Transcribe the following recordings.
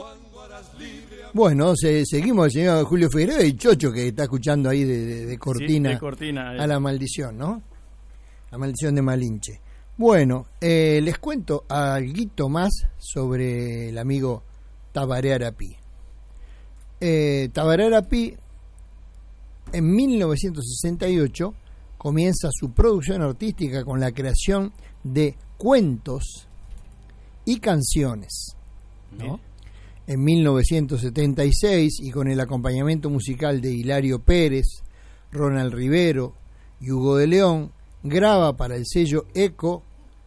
Bueno, seguimos el señor Julio Figueroa y Chocho, que está escuchando ahí de cortina, sí, de cortina a la maldición, ¿no? La maldición de Malinche. Bueno, les cuento algo más sobre el amigo Tabaré Arapí. Tabaré Arapí, en 1968, comienza su producción artística con la creación de cuentos y canciones, ¿no? En 1976, y con el acompañamiento musical de Hilario Pérez, Ronald Rivero y Hugo de León, graba para el sello ECO,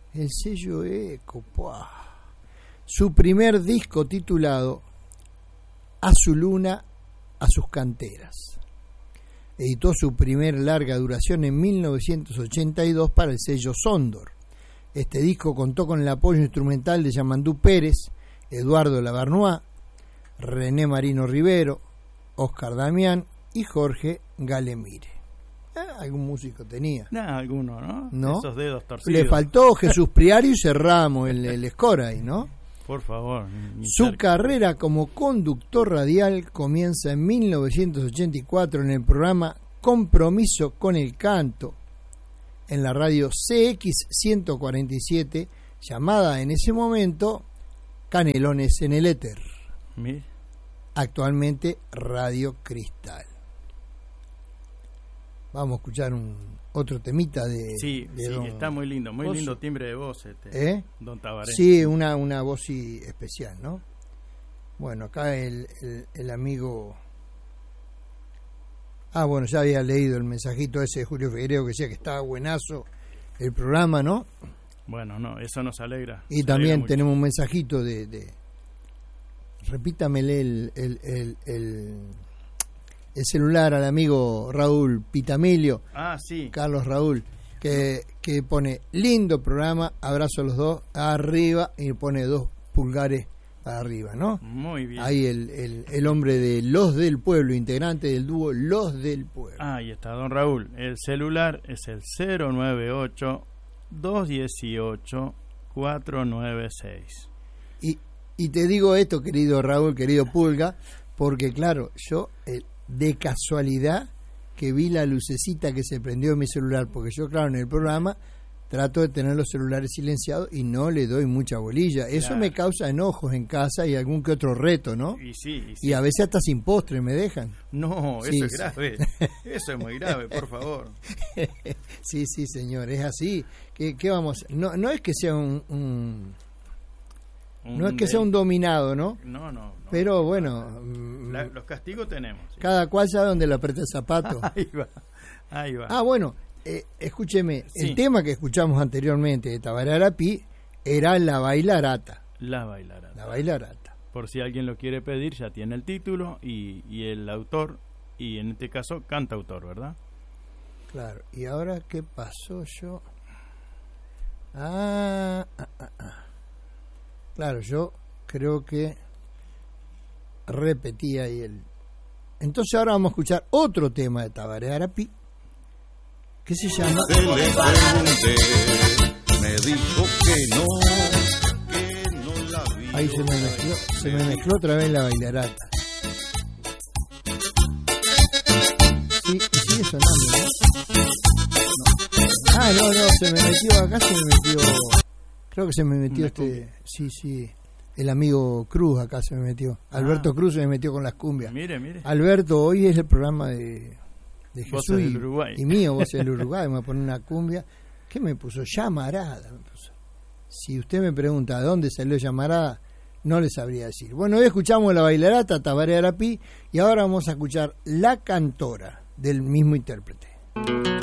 su primer disco titulado A su luna, a sus canteras. Editó su primer larga duración en 1982 para el sello Sondor. Este disco contó con el apoyo instrumental de Yamandú Pérez, Eduardo Lavernois, René Marino Rivero, Oscar Damián y Jorge Galemire. Algún músico tenía. Alguno, ¿no? ¿No? Esos dedos torcidos. Le faltó Jesús Priario y cerramos el score ahí, ¿no? Por favor. Su carrera como conductor radial comienza en 1984 en el programa Compromiso con el Canto, en la radio CX 147, llamada en ese momento Canelones en el Éter. Actualmente Radio Cristal. Vamos a escuchar otro temita de... Sí, don está muy lindo, muy Oso. lindo timbre de voz don Tabaré. Sí, una voz especial, ¿no? Bueno, acá el amigo... bueno, ya había leído el mensajito ese de Julio Figueroa que decía que estaba buenazo el programa, ¿no? Bueno, no, eso nos alegra. Y también tenemos un mensajito de repítamele el celular al amigo Raúl Pitamilio. Sí. Carlos Raúl, que pone lindo programa, abrazo a los dos, arriba, y pone 2 pulgares para arriba, ¿no? Muy bien. Ahí el hombre de Los del Pueblo, integrante del dúo Los del Pueblo. Ahí está, don Raúl. El celular es el 098-218-496. Y te digo esto, querido Raúl, querido Pulga, porque claro, yo de casualidad que vi la lucecita que se prendió en mi celular, porque yo, claro, en el programa trato de tener los celulares silenciados y no le doy mucha bolilla. Eso claro. Me causa enojos en casa y algún que otro reto, ¿no? Y sí. Y a veces hasta sin postre me dejan. No, Sí, eso es grave. Eso es muy grave, por favor. Sí, señor, es así. ¿Qué vamos? No es que sea no es que sea un dominado, ¿no? No. Pero bueno, los castigos tenemos. ¿Sí? Cada cual sabe dónde le aprieta el zapato. Ahí va. Bueno, escúcheme, Sí. El tema que escuchamos anteriormente de Tabaré Arapí era La Bailarata. La Bailarata. La Bailarata. Por si alguien lo quiere pedir, ya tiene el título y el autor, y en este caso cantautor, ¿verdad? Claro, y ahora, ¿qué pasó yo? Claro, yo creo que repetí ahí Entonces ahora vamos a escuchar otro tema de Tabaré Arapí que se llama... Le pregunté, me dijo que no la vi. Ahí se me mezcló otra vez La Bailarata. Sí, sigue sonando, ¿no? No, se me metió acá, creo que se me metió sí, el amigo Cruz acá se me metió. Alberto Cruz se me metió con las cumbias. Mire. Alberto, hoy es el programa de Jesús y mío, Voces del Uruguay, me va a poner una cumbia. ¿Qué me puso? Llamarada. Si usted me pregunta de dónde salió Llamarada, no le sabría decir. Bueno, hoy escuchamos La Bailarata, Tabaré Arapí, y ahora vamos a escuchar La Cantora, del mismo intérprete.